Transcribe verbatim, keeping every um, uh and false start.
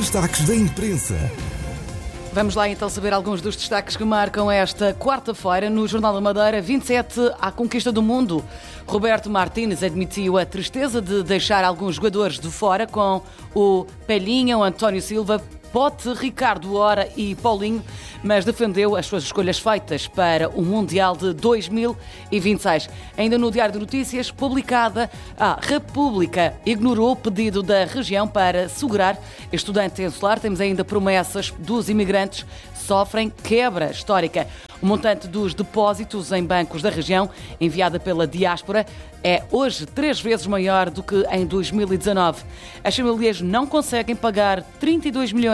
destaques da imprensa. Vamos lá então saber alguns dos destaques que marcam esta quarta-feira no Jornal da Madeira, vinte e sete à conquista do mundo. Roberto Martínez admitiu a tristeza de deixar alguns jogadores de fora, com o Pelinha, o António Silva, Pote, Ricardo Ora e Paulinho, mas defendeu as suas escolhas feitas para o Mundial de dois mil e vinte e seis. Ainda no Diário de Notícias, publicada, a República ignorou o pedido da região para segurar estudante insular. Temos ainda promessas dos imigrantes, sofrem quebra histórica. O montante dos depósitos em bancos da região, enviada pela diáspora, é hoje três vezes maior do que em dois mil e dezanove. As famílias não conseguem pagar trinta e dois milhões